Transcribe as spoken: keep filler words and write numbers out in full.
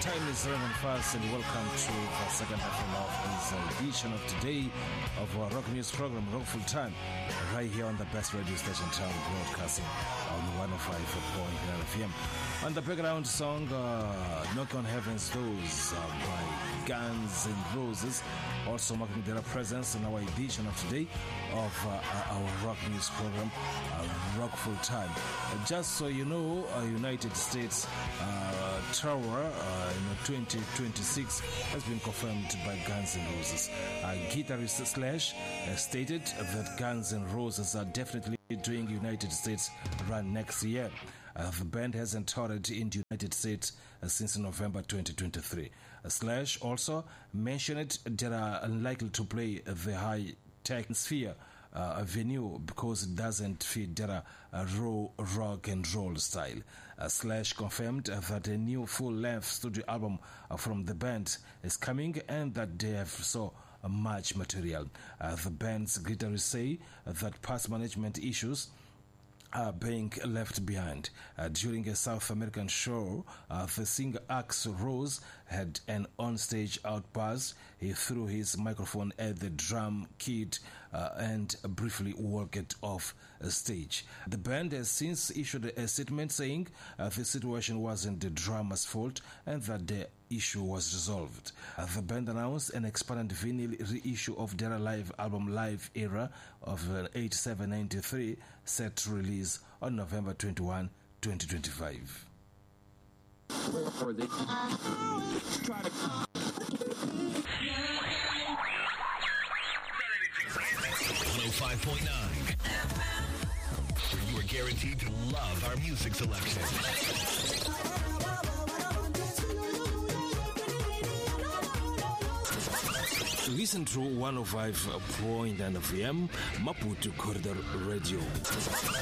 time is running fast, and welcome to the second half of this edition of today of our rock news program, Rock Full Time, right here on the best radio station in town, broadcasting on one oh five point nine F M. On the background song, uh, Knock on Heaven's Doors uh, by Guns N' Roses, also marking their presence in our edition of today of uh, our rock news program, uh, Rock Full Time. Uh, just so you know, uh, United States uh, tour uh, in twenty twenty-six has been confirmed by Guns N' Roses. Uh, guitarist Slash uh, stated that Guns N' Roses are definitely doing United States run next year. Uh, the band hasn't toured in the United States uh, since November twenty twenty-three. Uh, Slash also mentioned they are unlikely to play the high-tech sphere Uh, venue because it doesn't fit their uh, raw rock and roll style. Uh, Slash confirmed uh, that a new full-length studio album uh, from the band is coming and that they have so uh, much material. Uh, the band's guitarists say uh, that past management issues are being left behind. Uh, during a South American show, uh, the singer Axl Rose had an onstage outburst. He threw his microphone at the drum kit uh, and briefly walked off stage. The band has since issued a statement saying uh, the situation wasn't the drummer's fault and that the issue was resolved. Uh, the band announced an expanded vinyl reissue of their live album Live Era of uh, eighty-seven ninety-three, set to release on November twenty-first, twenty twenty-five. one oh five point nine, where you are guaranteed to love our music selection. Listen to one oh five point nine F M, Maputo Corridor Radio.